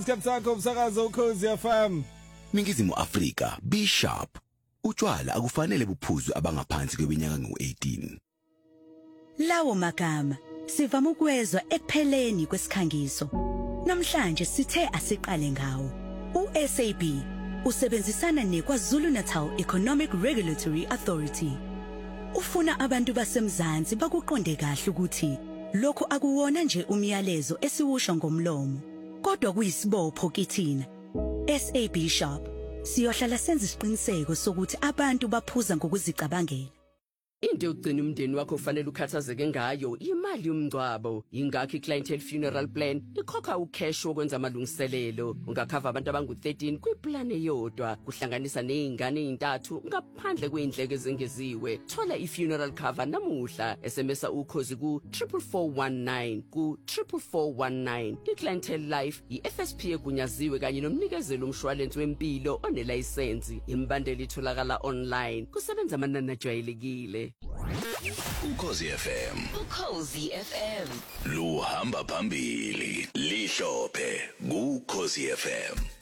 Isikhathi sakho umsakazo ukhozi FM. Ningizimu Afrika, be sharp. Utshwala akufanele buphuzwe abangaphansi kweminyaka ngu-18. Lawo magama sivama ukwezwa ekupheleni kwesikhangiso. Namhlanje sithe asiqale ngawo. USAB usebenzisana neKwaZulu-Natal Economic Regulatory Authority. Ufuna abantu basemzansi bakuqonde kahle ukuthi lokho akuwona nje umyalezo esiwusho ngomlomo, kodwa kuyisibopho kithina. SAB Sharp siyohlala senza isiqiniseko sokuthi abantu baphuza ngokuzicabangela. Into yokugcina umndeni wakho ufanele ukhathazeke ngayo imali yomngcwabo. Ingakho iClientele Funeral Plan ikhokha ucash wokwenza amalungiselelo. Ungakhava abantu abangu-13 kwiplan eyodwa, kuhlanganisa nezingane ezintathu ngaphandle kweindleko ezengeziwe. Thola ifuneral cover namuhla, SMS ukhozi ku 44419 ku 44419. iClientele Life iFSP egunyaziwe kanye nomnikezelo umshwalense wempilo onelayisensi. Imbandela itholakala online. Kusebenza amanani ajwayelekile. Ukhozi FM. Ukhozi FM. Luhamba phambili, lihlophe, kukhozi FM.